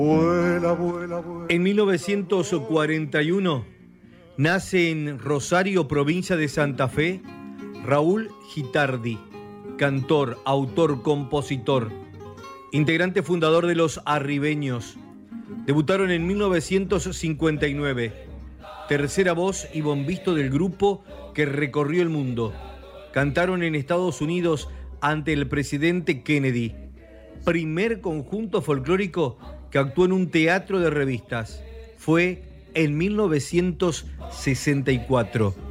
Vuela, vuela, vuela. En 1941 nace en Rosario, provincia de Santa Fe, Raúl Gitardi, cantor, autor, compositor, integrante fundador de Los Arribeños. Debutaron en 1959, tercera voz y bombisto del grupo que recorrió el mundo. Cantaron en Estados Unidos ante el presidente Kennedy. Primer conjunto folclórico que actuó en un teatro de revistas. Fue en 1964.